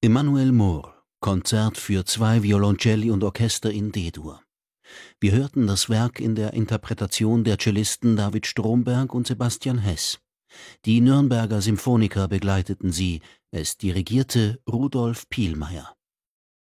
Emmanuel Moore, Konzert für 2 Violoncelli und Orchester in D-Dur. Wir hörten das Werk in der Interpretation der Cellisten David Stromberg und Sebastian Heß. Die Nürnberger Symphoniker begleiteten sie, es dirigierte Rudolf Pielmeier.